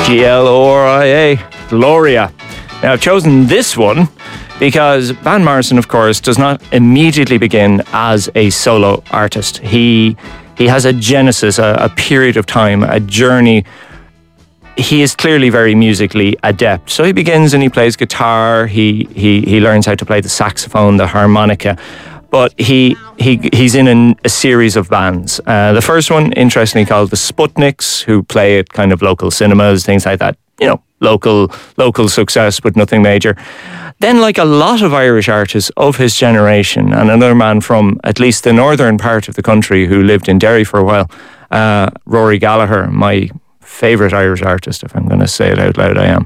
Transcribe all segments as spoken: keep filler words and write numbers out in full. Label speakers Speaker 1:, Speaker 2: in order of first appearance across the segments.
Speaker 1: G L O R I A, Gloria. Now, I've chosen this one because Van Morrison, of course, does not immediately begin as a solo artist. He he has a genesis, a, a period of time, a journey. He is clearly very musically adept. So he begins and he plays guitar, he he he learns how to play the saxophone, the harmonica. But he he he's in an, a series of bands. Uh, the first one, interestingly, called the Sputniks, who play at kind of local cinemas, things like that. You know, local local success, but nothing major. Then, like a lot of Irish artists of his generation, and another man from at least the northern part of the country who lived in Derry for a while, uh, Rory Gallagher, my favourite Irish artist, if I'm going to say it out loud, I am.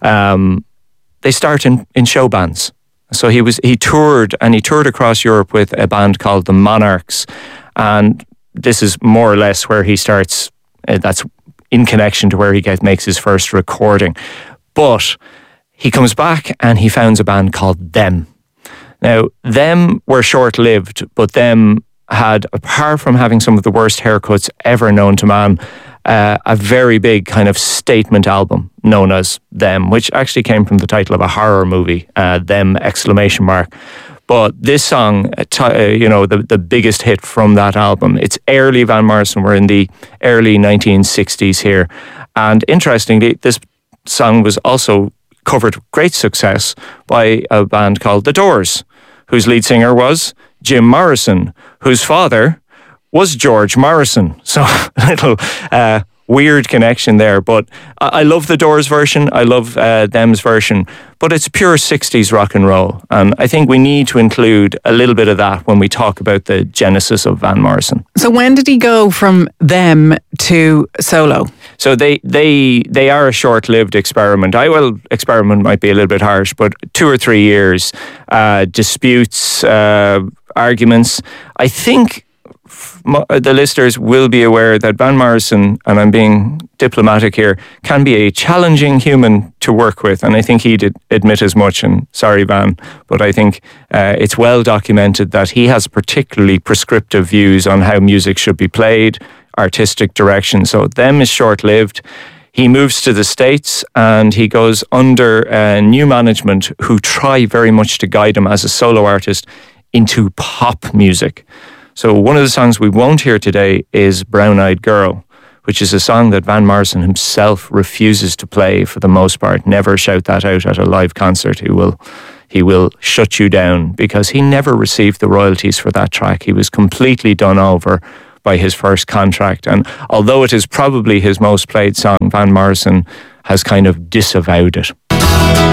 Speaker 1: Um, they start in, in show bands. So he was he toured and he toured across Europe with a band called the Monarchs, and this is more or less where he starts. Uh, that's in connection to where he gets makes his first recording. But he comes back and he founds a band called Them. Now, Them were short-lived, but Them had, apart from having some of the worst haircuts ever known to man, uh, a very big kind of statement album known as Them, which actually came from the title of a horror movie, uh, Them exclamation mark. But this song, uh, you know, the, the biggest hit from that album, it's early Van Morrison. We're in the early nineteen sixties here. And interestingly, this song was also covered with great success by a band called The Doors, whose lead singer was Jim Morrison, whose father was George Morrison. So a little uh, weird connection there. But I, I love the Doors version. I love uh, Them's version. But it's pure sixties rock and roll. And I think we need to include a little bit of that when we talk about the genesis of Van Morrison.
Speaker 2: So when did he go from Them to solo?
Speaker 1: So they they they are a short-lived experiment. I will experiment might be a little bit harsh, but two or three years, uh, disputes, uh, arguments. I think the listeners will be aware that Van Morrison, and I'm being diplomatic here, can be a challenging human to work with, and I think he did admit as much, and sorry Van, but I think uh, it's well documented that he has particularly prescriptive views on how music should be played, artistic direction. So Them is short-lived. He moves to the States and he goes under uh, new management who try very much to guide him as a solo artist into pop music. So one of the songs we won't hear today is Brown Eyed Girl, which is a song that Van Morrison himself refuses to play for the most part. Never shout that out at a live concert. He will, he will shut you down because he never received the royalties for that track. He was completely done over by his first contract. And although it is probably his most played song, Van Morrison has kind of disavowed it.